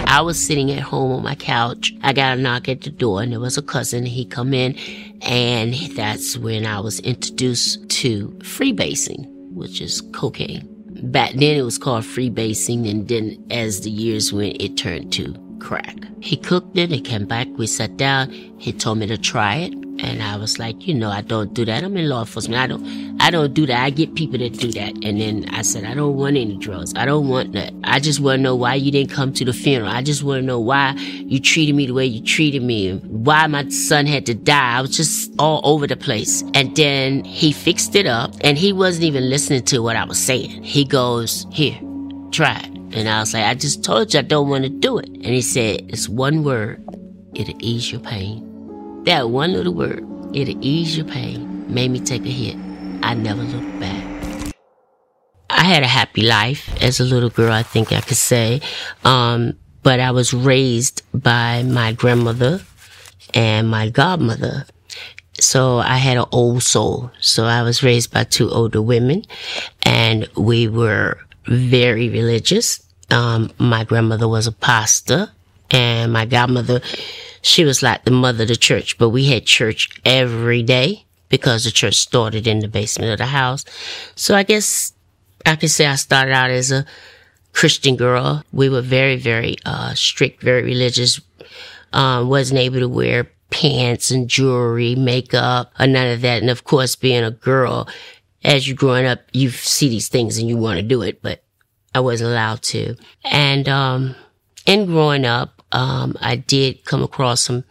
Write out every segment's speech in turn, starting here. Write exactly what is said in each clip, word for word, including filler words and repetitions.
I was sitting at home on my couch. I got a knock at the door, and there was a cousin. He come in, and that's when I was introduced to freebasing, which is cocaine. Back then it was called freebasing, and then as the years went, it turned to crack. He cooked it, he came back, we sat down, he told me to try it, and I was like, you know, I don't do that. I'm in law enforcement. I don't I don't do that. I get people that do that. And then I said, I don't want any drugs. I don't want that. I just want to know why you didn't come to the funeral. I just want to know why you treated me the way you treated me, why my son had to die. I was just all over the place. And then he fixed it up, and he wasn't even listening to what I was saying. He goes, here, try it. And I was like, I just told you I don't want to do it. And he said, it's one word. It'll ease your pain. That one little word, it'll ease your pain, made me take a hit. I never looked back. I had a happy life as a little girl, I think I could say. Um, but I was raised by my grandmother and my godmother. So I had an old soul. So I was raised by two older women, and we were very religious. Um, my grandmother was a pastor, and my godmother, she was like the mother of the church, but we had church every day because the church started in the basement of the house. So I guess I could say I started out as a Christian girl. We were very, very uh, strict, very religious. Um, wasn't able to wear pants and jewelry, makeup, or none of that. And of course, being a girl, as you're growing up, you see these things and you want to do it, but I wasn't allowed to. And um, in growing up, um, I did come across some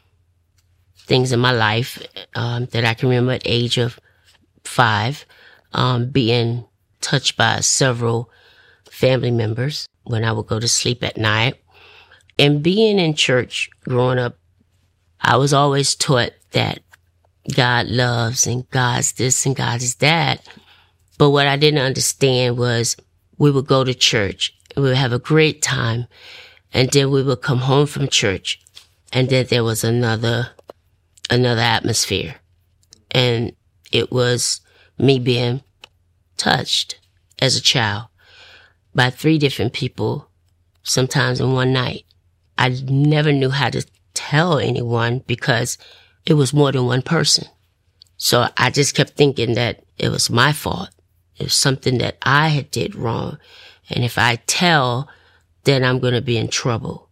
things in my life um, that I can remember at the age of five, um, being touched by several family members when I would go to sleep at night. And being in church growing up, I was always taught that God loves and God's this and God is that. But what I didn't understand was we would go to church and we would have a great time, and then we would come home from church, and then there was another another atmosphere. And it was me being touched as a child by three different people, sometimes in one night. I never knew how to tell anyone because it was more than one person. So I just kept thinking that it was my fault. It was something that I had did wrong. And if I tell, then I'm going to be in trouble.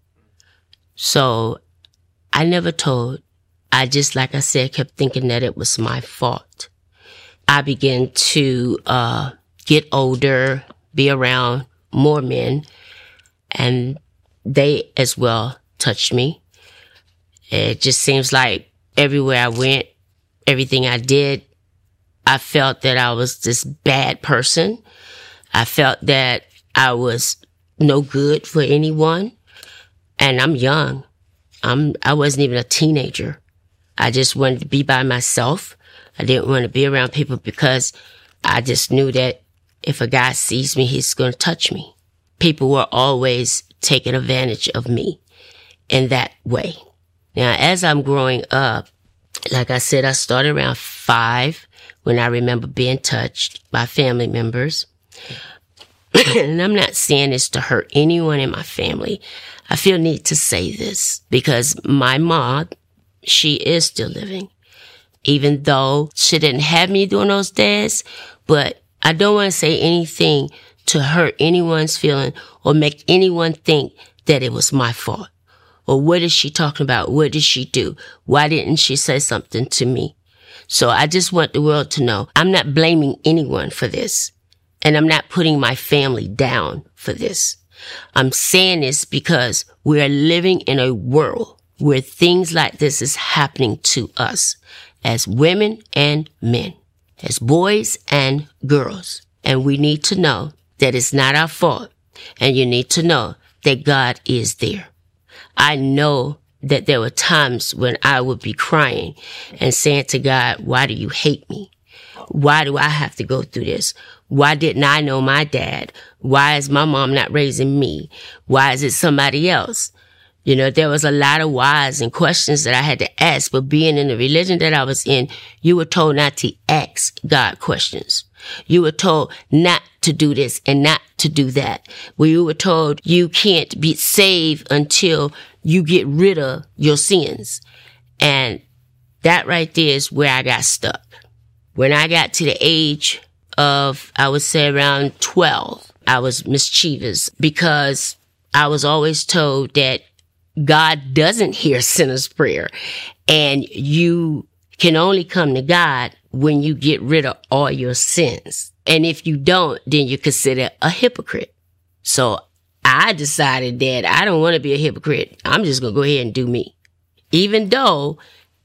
So I never told. I just, like I said, kept thinking that it was my fault. I began to uh get older, be around more men, and they as well touched me. It just seems like everywhere I went, everything I did, I felt that I was this bad person. I felt that I was no good for anyone. And I'm young. I'm, I wasn't even a teenager. I just wanted to be by myself. I didn't want to be around people because I just knew that if a guy sees me, he's going to touch me. People were always taking advantage of me in that way. Now, as I'm growing up, like I said, I started around five when I remember being touched by family members. And I'm not saying this to hurt anyone in my family. I feel need to say this because my mom, she is still living, even though she didn't have me during those days. But I don't want to say anything to hurt anyone's feeling or make anyone think that it was my fault. Or what is she talking about? What did she do? Why didn't she say something to me? So I just want the world to know I'm not blaming anyone for this. And I'm not putting my family down for this. I'm saying this because we are living in a world where things like this is happening to us as women and men, as boys and girls. And we need to know that it's not our fault. And you need to know that God is there. I know that there were times when I would be crying and saying to God, why do you hate me? Why do I have to go through this? Why didn't I know my dad? Why is my mom not raising me? Why is it somebody else? You know, there was a lot of whys and questions that I had to ask, but being in the religion that I was in, you were told not to ask God questions. You were told not to do this and not to do that. Where you were told you can't be saved until you get rid of your sins. And that right there is where I got stuck. When I got to the age of, I would say around twelve, I was mischievous because I was always told that God doesn't hear sinners' prayer, and you can only come to God when you get rid of all your sins. And if you don't, then you're considered a hypocrite. So I decided that I don't want to be a hypocrite. I'm just going to go ahead and do me. Even though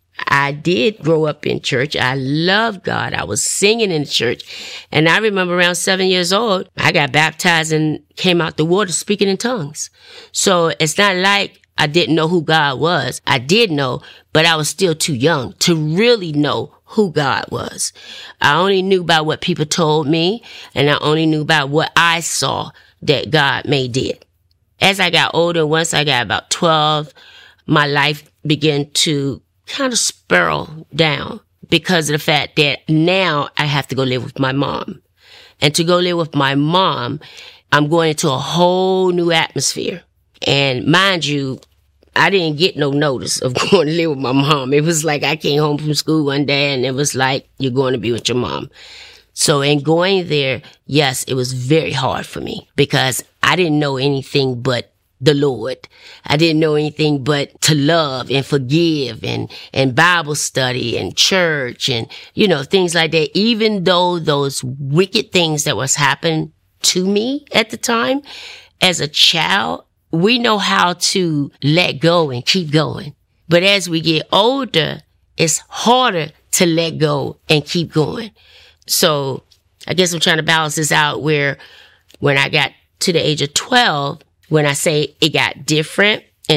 I did grow up in church, I loved God. I was singing in the church. And I remember around seven years old, I got baptized and came out the water speaking in tongues. So it's not like I didn't know who God was. I did know, but I was still too young to really know who God was. I only knew about what people told me, and I only knew about what I saw that God may did. As I got older, once I got about twelve, my life began to kind of spiral down because of the fact that now I have to go live with my mom. And to go live with my mom, I'm going into a whole new atmosphere. And mind you, I didn't get no notice of going to live with my mom. It was like I came home from school one day and it was like, you're going to be with your mom. So in going there, yes, it was very hard for me because I didn't know anything but the Lord. I didn't know anything but to love and forgive and, and Bible study and church and, you know, things like that. Even though those wicked things that was happening to me at the time as a child, we know how to let go and keep going. But as we get older, it's harder to let go and keep going. So I guess I'm trying to balance this out where when I got to the age of twelve, when I say it got different,